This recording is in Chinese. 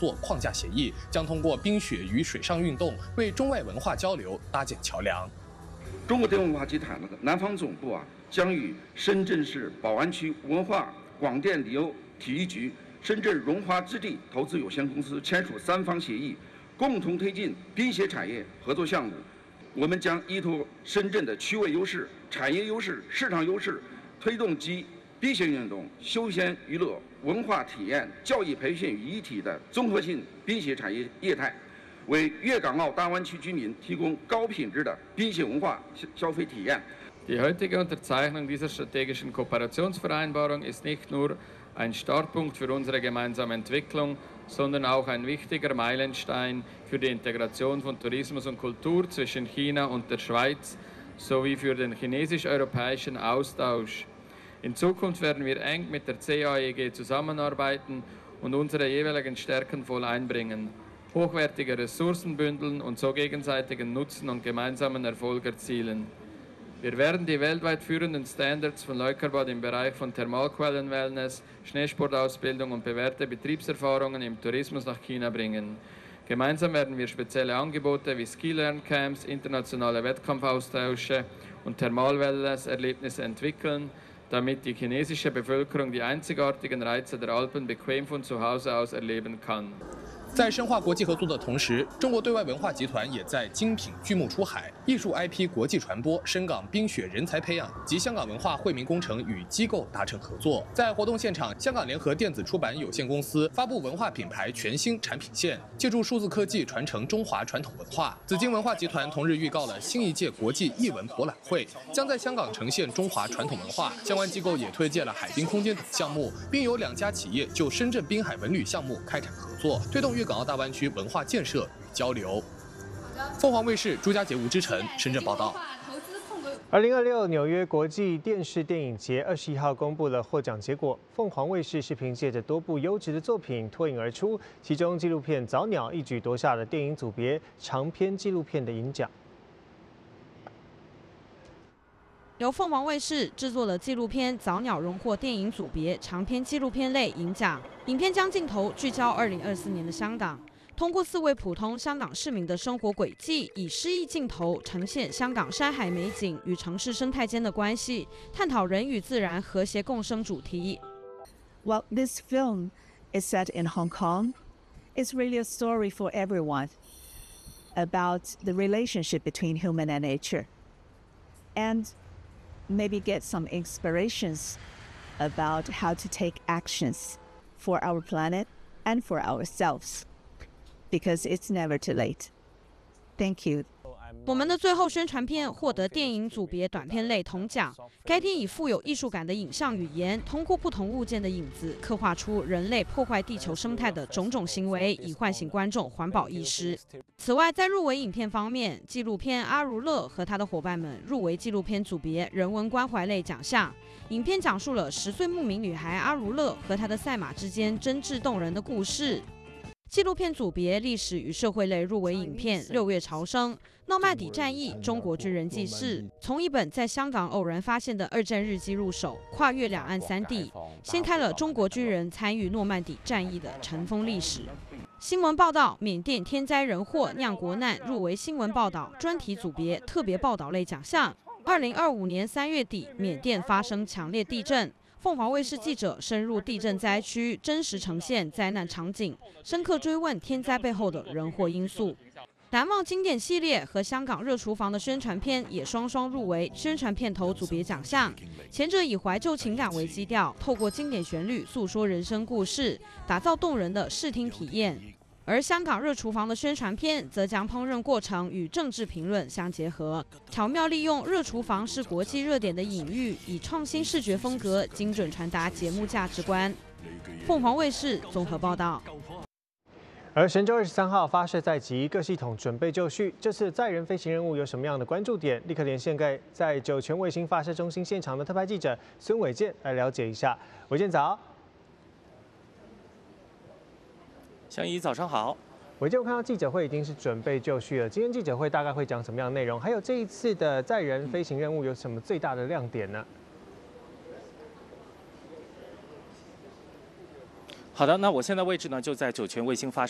作框架协议，将通过冰雪与水上运动为中外文化交流搭建桥梁。 中国电文化集团南方总部将与深圳市宝安区文化广电旅游体育局、深圳荣华之地投资有限公司签署3方协议，共同推进冰雪产业合作项目。我们将依托深圳的区位优势、产业优势、市场优势，推动集冰雪运动、休闲娱乐、文化体验、教育培训于一体的综合性冰雪产业业态，为粤港澳大湾区居民提供高品质的冰雪文化消费体验。 Die heutige Unterzeichnung dieser strategischen Kooperationsvereinbarung ist nicht nur ein Startpunkt für unsere gemeinsame Entwicklung, sondern auch ein wichtiger Meilenstein für die Integration von Tourismus und Kultur zwischen China und der Schweiz sowie für den chinesisch-europäischen Austausch. In Zukunft werden wir eng mit der CAEG zusammenarbeiten und unsere jeweiligen Stärken voll einbringen, hochwertige Ressourcen bündeln und so gegenseitigen Nutzen und gemeinsamen Erfolg erzielen. Wir werden die weltweit führenden Standards von Leukerbad im Bereich von Thermalquellen-Wellness, Schneesportausbildung und bewährte Betriebserfahrungen im Tourismus nach China bringen. Gemeinsam werden wir spezielle Angebote wie Ski-Lern-Camps, internationale Wettkampfaustausche und Thermal-Wellness-Erlebnisse entwickeln, damit die chinesische Bevölkerung die einzigartigen Reize der Alpen bequem von zu Hause aus erleben kann. 在深化国际合作的同时，中国对外文化集团也在精品剧目出海、艺术 IP 国际传播、深港冰雪人才培养及香港文化惠民工程与机构达成合作。在活动现场，香港联合电子出版有限公司发布文化品牌全新产品线，借助数字科技传承中华传统文化。紫金文化集团同日预告了新一届国际艺文博览会将在香港呈现中华传统文化，相关机构也推介了海滨空间等项目，并有2家企业就深圳滨海文旅项目开展合作，推动粤港澳大湾区文化建设与交流。凤凰卫视朱家杰、吴之晨深圳报道。 2026纽约国际电视电影节21号公布了获奖结果，凤凰卫视是凭借着多部优质的作品脱颖而出，其中纪录片《早鸟》一举夺下了电影组别长篇纪录片的银奖。 由凤凰卫视制作的纪录片《早鸟》荣获电影组别长篇纪录片类银奖。影片将镜头聚焦2024年的香港，通过4位普通香港市民的生活轨迹，以诗意镜头呈现香港山海美景与城市生态间的关系，探讨人与自然和谐共生主题。 Well, this film is set in Hong Kong. It's really a story for everyone about the relationship between human and nature, and maybe get some inspirations about how to take actions for our planet and for ourselves, because it's never too late. Thank you. 我们的最后宣传片获得电影组别短片类铜奖。该片以富有艺术感的影像语言，通过不同物件的影子，刻画出人类破坏地球生态的种种行为，以唤醒观众环保意识。此外，在入围影片方面，纪录片《阿如勒》和他的伙伴们入围纪录片组别人文关怀类奖项。影片讲述了10岁牧民女孩阿如勒和她的赛马之间真挚动人的故事。纪录片组别历史与社会类入围影片《6月潮生》、诺曼底战役、中国军人记事，从一本在香港偶然发现的2战日记入手，跨越两岸3地，掀开了中国军人参与诺曼底战役的尘封历史。新闻报道：缅甸天灾人祸酿国难入围新闻报道专题组别特别报道类奖项。2025年3月底，缅甸发生强烈地震。凤凰卫视记者深入地震灾区，真实呈现灾难场景，深刻追问天灾背后的人祸因素。难忘经典系列和香港热厨房的宣传片也双双入围宣传片头组别奖项。前者以怀旧情感为基调，透过经典旋律诉说人生故事，打造动人的视听体验。而香港热厨房的宣传片则将烹饪过程与政治评论相结合，巧妙利用热厨房是国际热点的隐喻，以创新视觉风格精准传达节目价值观。凤凰卫视综合报道。 而神舟23号发射载级，各系统准备就绪。这次载人飞行任务有什么样的关注点？立刻连线在酒泉卫星发射中心现场的特派记者孙伟健来了解一下。伟健早。 香怡，早上好。 伟健，我看到记者会已经是准备就绪了。今天记者会大概会讲什么样的内容？还有这一次的载人飞行任务有什么最大的亮点呢？ 好的，那我现在位置呢就在酒泉卫星发射